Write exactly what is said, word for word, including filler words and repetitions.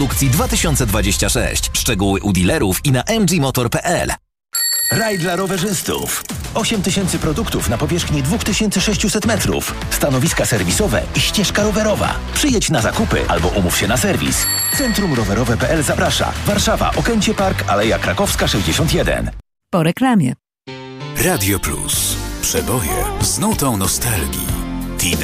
Produkcji dwa tysiące dwadzieścia sześć. Szczegóły u dealerów i na m g motor kropka p l. Raj dla rowerzystów. osiem tysięcy produktów na powierzchni dwa tysiące sześćset metrów. Stanowiska serwisowe i ścieżka rowerowa. Przyjedź na zakupy albo umów się na serwis. Centrum Rowerowe kropka p l zaprasza. Warszawa, Okęcie Park, Aleja Krakowska sześćdziesiąt jeden. Po reklamie. Radio Plus. Przeboje z nutą nostalgii.